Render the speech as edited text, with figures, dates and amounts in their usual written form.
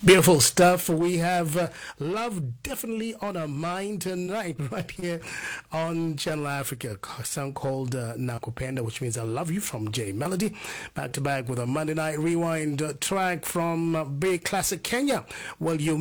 Beautiful stuff. We have love definitely on our mind tonight, right here on Channel Africa. A song called Nakupenda, which means I love you, from J Melody. Back to back with a Monday Night Rewind track from Big Classic Kenya. Well, you